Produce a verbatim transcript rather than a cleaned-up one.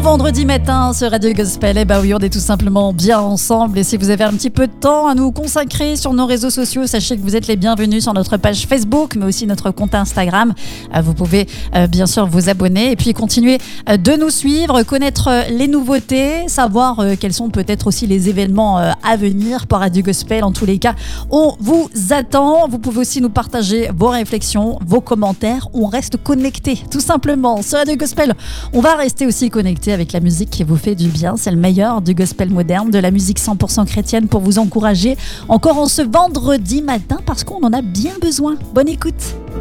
vendredi matin sur Radio Gospel. Eh ben oui, on est tout simplement bien ensemble. Et si vous avez un petit peu de temps à nous consacrer sur nos réseaux sociaux, sachez que vous êtes les bienvenus sur notre page Facebook, mais aussi notre compte Instagram. Vous pouvez euh, bien sûr vous abonner et puis continuer euh, de nous suivre, connaître euh, les nouveautés, savoir euh, quels sont peut-être aussi les événements euh, à venir pour Radio Gospel. En tous les cas, on vous attend. Vous pouvez aussi nous partager vos réflexions, vos commentaires. On reste connecté, tout simplement. Sur Radio Gospel, on va rester aussi connecté avec la musique qui vous fait du bien. C'est le meilleur du gospel moderne, de la musique cent pour cent chrétienne pour vous encourager encore en ce vendredi matin parce qu'on en a bien besoin. Bonne écoute.